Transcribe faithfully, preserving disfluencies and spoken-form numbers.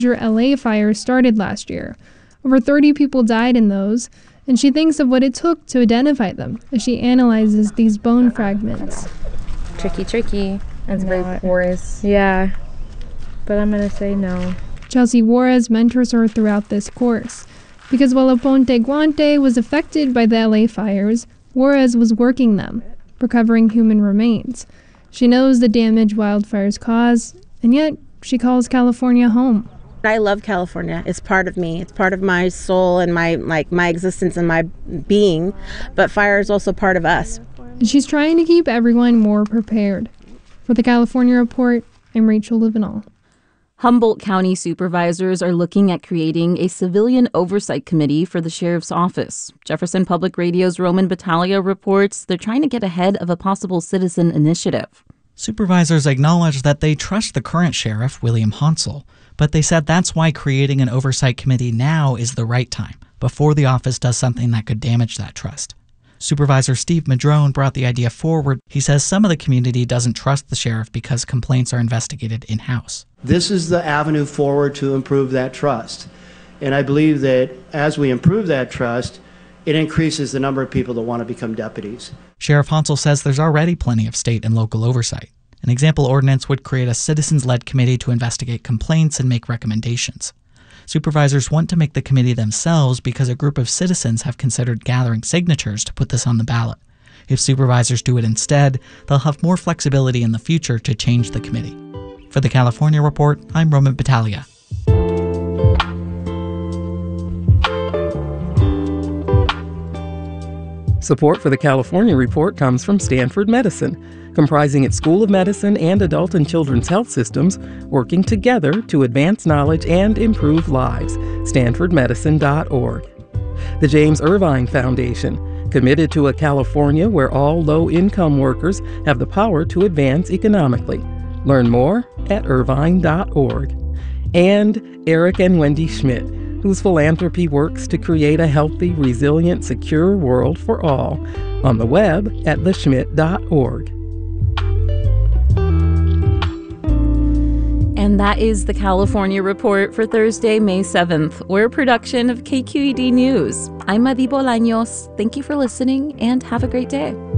L A fires started last year. Over thirty people died in those, and she thinks of what it took to identify them as she analyzes these bone fragments. Tricky, tricky. That's very porous. Yeah, but I'm going to say no. Chelsea Juarez mentors her throughout this course, because while Aponte Guante was affected by the L A fires, Juarez was working them, recovering human remains. She knows the damage wildfires cause, and yet she calls California home. I love California. It's part of me. It's part of my soul and my like my existence and my being. But fire is also part of us. And she's trying to keep everyone more prepared. For the California Report, I'm Rachel Livenall. Humboldt County supervisors are looking at creating a civilian oversight committee for the sheriff's office. Jefferson Public Radio's Roman Battaglia reports they're trying to get ahead of a possible citizen initiative. Supervisors acknowledged that they trust the current sheriff, William Hansel, but they said that's why creating an oversight committee now is the right time, before the office does something that could damage that trust. Supervisor Steve Madrone brought the idea forward. He says some of the community doesn't trust the sheriff because complaints are investigated in-house. This is the avenue forward to improve that trust. And I believe that as we improve that trust, it increases the number of people that want to become deputies. Sheriff Hansel says there's already plenty of state and local oversight. An example ordinance would create a citizens-led committee to investigate complaints and make recommendations. Supervisors want to make the committee themselves because a group of citizens have considered gathering signatures to put this on the ballot. If supervisors do it instead, they'll have more flexibility in the future to change the committee. For the California Report, I'm Roman Battaglia. Support for the California Report comes from Stanford Medicine, comprising its School of Medicine and Adult and Children's Health Systems, working together to advance knowledge and improve lives. stanford medicine dot org. The James Irvine Foundation, committed to a California where all low-income workers have the power to advance economically. Learn more at irvine dot org. And Eric and Wendy Schmidt, whose philanthropy works to create a healthy, resilient, secure world for all, on the web at the schmidt dot org. And that is the California Report for Thursday, May seventh. We're a production of K Q E D News. I'm Madi Bolaños. Thank you for listening and have a great day.